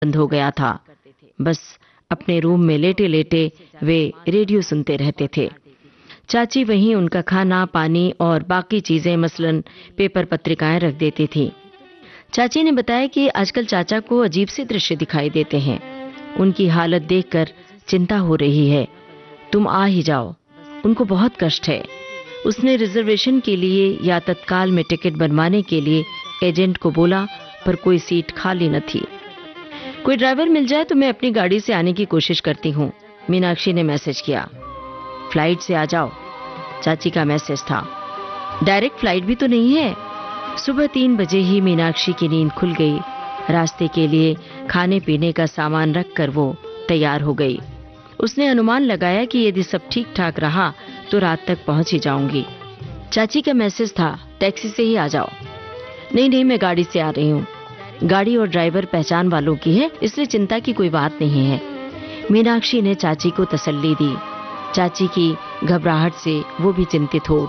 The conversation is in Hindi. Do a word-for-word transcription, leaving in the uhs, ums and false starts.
बंद हो गया था। बस अपने रूम में लेटे लेटे वे रेडियो सुनते रहते थे। चाची वहीं उनका खाना पानी और बाकी चीजें मसलन पेपर पत्रिकाएं रख देती थी। चाची ने बताया कि आजकल चाचा को अजीब से दृश्य दिखाई देते हैं। उनकी हालत देखकर चिंता हो रही है। तुम आ ही जाओ, उनको बहुत कष्ट है। उसने रिजर्वेशन के लिए या तत्काल में टिकट बनवाने के लिए एजेंट को बोला, पर कोई सीट खाली न थी। कोई ड्राइवर मिल जाए तो मैं अपनी गाड़ी से आने की कोशिश करती हूँ, मीनाक्षी ने मैसेज किया। फ्लाइट से आ जाओ, चाची का मैसेज था। डायरेक्ट फ्लाइट भी तो नहीं है। सुबह तीन बजे ही मीनाक्षी की नींद खुल गई। रास्ते के लिए खाने पीने का सामान रखकर वो तैयार हो गई। उसने अनुमान लगाया कि यदि सब ठीक ठाक रहा तो रात तक पहुंच ही जाऊंगी। चाची का मैसेज था, टैक्सी से ही आ जाओ। नहीं नहीं, मैं गाड़ी से आ रही हूँ। गाड़ी और ड्राइवर पहचान वालों की है, इसलिए चिंता की कोई बात नहीं है। मीनाक्षी ने चाची को तसल्ली दी। चाची की घबराहट से वो भी चिंतित हो